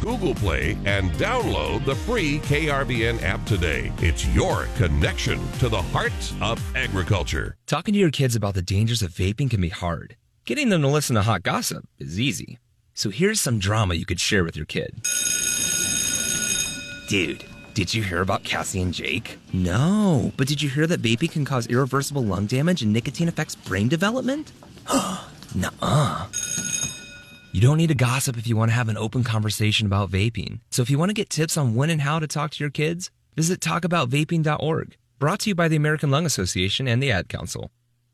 Google Play and download the free KRVN app today. It's your connection to the heart of agriculture. Talking to your kids about the dangers of vaping can be hard. Getting them to listen to hot gossip is easy. So here's some drama you could share with your kid. Dude, did you hear about Cassie and Jake? No, but did you hear that vaping can cause irreversible lung damage and nicotine affects brain development? Nuh-uh. You don't need to gossip if you want to have an open conversation about vaping. So if you want to get tips on when and how to talk to your kids, visit talkaboutvaping.org. Brought to you by the American Lung Association and the Ad Council.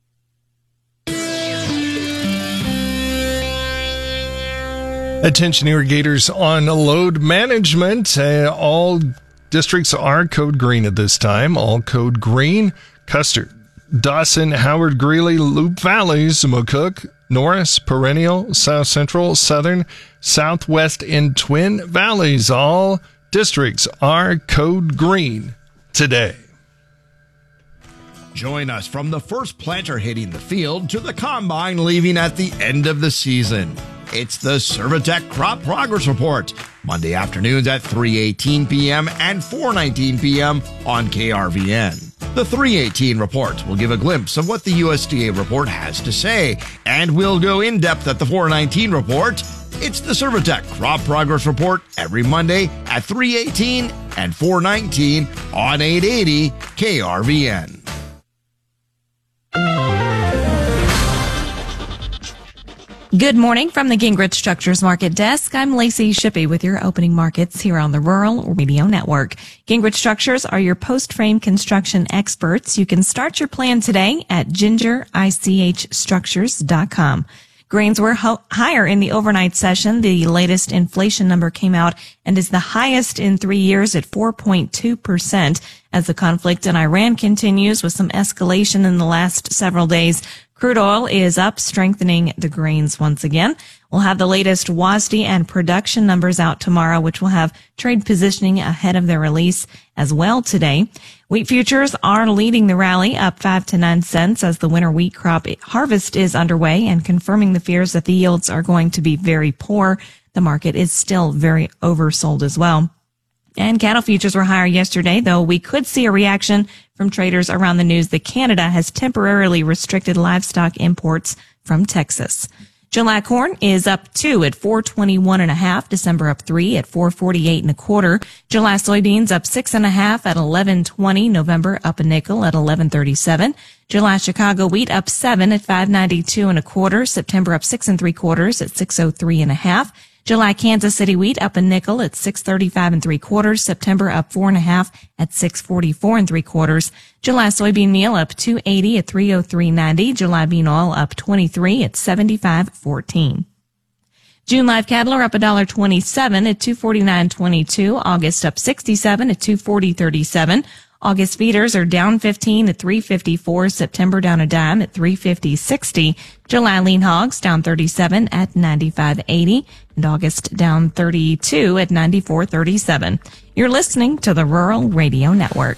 Attention irrigators on load management. All districts are code green at this time. All code green. Custer, Dawson, Howard, Greeley, Loup Valleys, McCook, Norris, Perennial, South Central, Southern, Southwest, and Twin Valleys. All districts are code green today. Join us from the first planter hitting the field to the combine leaving at the end of the season. It's the Servitech Crop Progress Report, Monday afternoons at 3:18 p.m. and 4:19 p.m. on KRVN. The 3:18 report will give a glimpse of what the USDA report has to say, and we'll go in depth at the 4:19 report. It's the Servitech Crop Progress Report every Monday at 3:18 and 4:19 on 880 KRVN. Good morning from the Gingrich Structures Market Desk. I'm Lacey Shippey with your opening markets here on the Rural Radio Network. Gingrich Structures are your post-frame construction experts. You can start your plan today at gingerichstructures.com. Grains were higher in the overnight session. The latest inflation number came out and is the highest in 3 years at 4.2%. As the conflict in Iran continues with some escalation in the last several days, crude oil is up, strengthening the grains once again. We'll have the latest WASDE and production numbers out tomorrow, which will have trade positioning ahead of their release as well today. Wheat futures are leading the rally, up 5 to 9 cents as the winter wheat crop harvest is underway and confirming the fears that the yields are going to be very poor. The market is still very oversold as well. And cattle futures were higher yesterday, though we could see a reaction from traders around the news that Canada has temporarily restricted livestock imports from Texas. July corn is up 2 at 421.5. December up 3 at 448.25. July soybeans up 6.5 at 11.20. November up a nickel at 11.37. July Chicago wheat up 7 at 592.25. September up 6 3/4 at 603.5. July Kansas City wheat up a nickel at 635 3/4. September up 4.5 at 644 3/4. July soybean meal up 280 at 303.90. July bean oil up 23 at 75.14. June live cattle are up $1.27 at 249.22. August up 67 at 240.37. August feeders are down 15 at 354. September down a dime at 350.60. July lean hogs down 37 at 95.80. And August down 32 at 94.37. You're listening to the Rural Radio Network.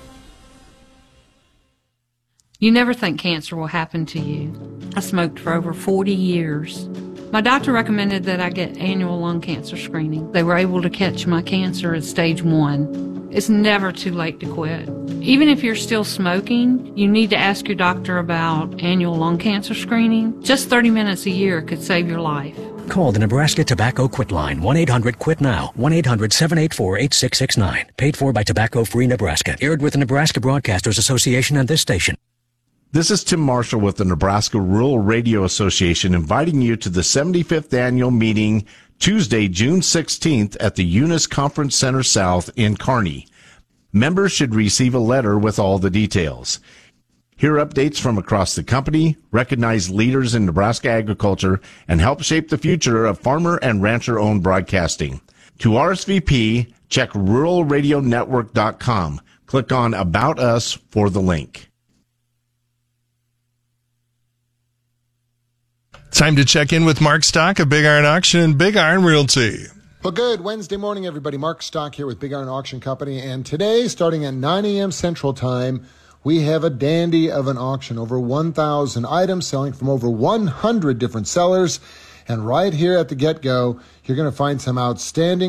You never think cancer will happen to you. I smoked for over 40 years. My doctor recommended that I get annual lung cancer screening. They were able to catch my cancer at stage 1. It's never too late to quit. Even if you're still smoking, you need to ask your doctor about annual lung cancer screening. Just 30 minutes a year could save your life. Call the Nebraska Tobacco Quit Line, 1-800-QUIT-NOW, 1-800-784-8669. Paid for by Tobacco Free Nebraska. Aired with the Nebraska Broadcasters Association and this station. This is Tim Marshall with the Nebraska Rural Radio Association inviting you to the 75th annual meeting Tuesday, June 16th at the Eunice Conference Center South in Kearney. Members should receive a letter with all the details. Hear updates from across the company, recognize leaders in Nebraska agriculture, and help shape the future of farmer and rancher-owned broadcasting. To RSVP, check ruralradionetwork.com. Click on About Us for the link. Time to check in with Mark Stock of Big Iron Auction and Big Iron Realty. Well, good Wednesday morning, everybody. Mark Stock here with Big Iron Auction Company. And today, starting at 9 a.m. Central Time, we have a dandy of an auction. Over 1,000 items selling from over 100 different sellers. And right here at the get-go, you're going to find some outstanding